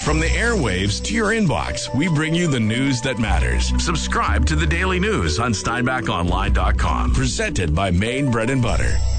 From the airwaves to your inbox, we bring you the news that matters. Subscribe to the Daily News on SteinbachOnline.com. Presented by Maine Bread and Butter.